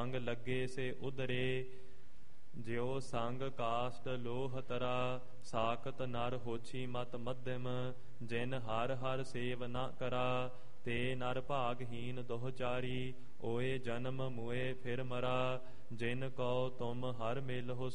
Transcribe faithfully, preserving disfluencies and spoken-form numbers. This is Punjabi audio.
ਸੰਗ ਲੱਗੇ ਸੇ ਉਦਰੇ। ਜਿਉ ਸੰਗ ਕਾਸ਼ਟ ਲੋਹ ਤਰਾ ਸਾਖਤ ਨਰ ਹੋਛੀ ਮਤ ਮਧਿਮ। ਜਿਨ ਹਰ ਹਰ ਸੇਵ ਨ ਕਰਾ ਤੇ ਨਰ ਭਾਗਹੀਨ ਦੋਹਚਾਰੀ। ਓਏ ਜਨਮ ਮੁਏ ਫਿਰ ਮਰਾ ਜਿਨ ਕਉ ਤੁਮ ਹਰ ਮਿਲ ਹੋ